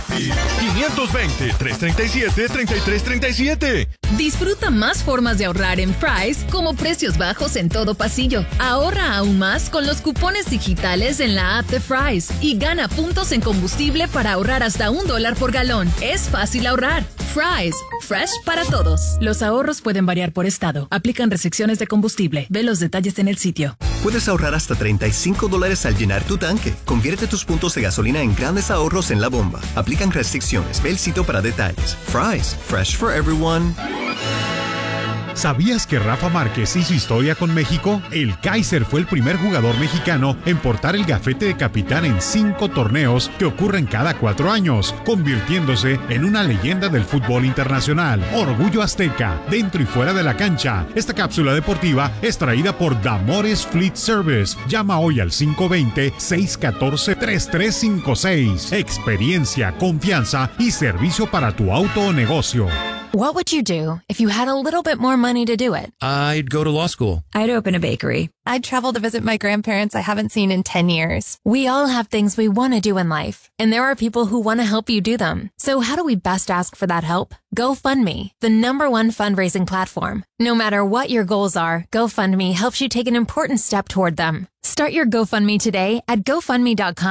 520-337-3337. Disfruta más formas de ahorrar en Fry's, como precios bajos en todo pasillo. Ahorra aún más con los cupones digitales en la app de Fry's y gana puntos en combustible para ahorrar hasta $1 por galón. Es fácil ahorrar. Fry's, fresh para todos. Los ahorros pueden variar por estado. Aplican restricciones de combustible. Ve los detalles en el sitio. Puedes ahorrar hasta $35 al llenar tu tanque. Convierte tus puntos de gasolina en grandes ahorros en la bomba. Aplican restricciones. Ve el sitio para detalles. Fry's, fresh for everyone. ¿Sabías que Rafa Márquez hizo historia con México? El Kaiser fue el primer jugador mexicano en portar el gafete de capitán en 5 torneos que ocurren cada 4 años, convirtiéndose en una leyenda del fútbol internacional. Orgullo azteca, dentro y fuera de la cancha. Esta cápsula deportiva es traída por Damores Fleet Service. Llama hoy al 520-614-3356. Experiencia, confianza y servicio para tu auto o negocio. What would you do if you had a little bit more money to do it? I'd go to law school. I'd open a bakery. I'd travel to visit my grandparents I haven't seen in 10 years. We all have things we want to do in life, and there are people who want to help you do them. So how do we best ask for that help? GoFundMe, the #1 fundraising platform. No matter what your goals are, GoFundMe helps you take an important step toward them. Start your GoFundMe today at GoFundMe.com.